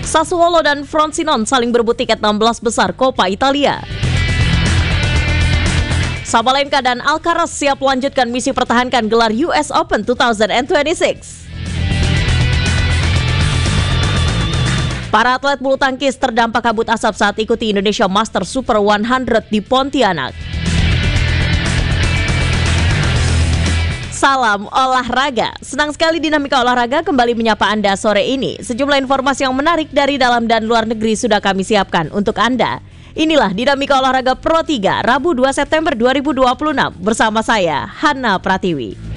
Sassuolo dan Frosinone saling berebut tiket 16 besar Coppa Italia. Sabalenka dan Alcaraz siap melanjutkan misi pertahankan gelar US Open 2026. Para atlet bulu tangkis terdampak kabut asap saat ikuti Indonesia Master Super 100 di Pontianak. Salam olahraga. Senang sekali Dinamika Olahraga kembali menyapa Anda sore ini. Sejumlah informasi yang menarik dari dalam dan luar negeri sudah kami siapkan untuk Anda. Inilah Dinamika Olahraga Pro 3 Rabu 2 September 2026 bersama saya Hana Pratiwi.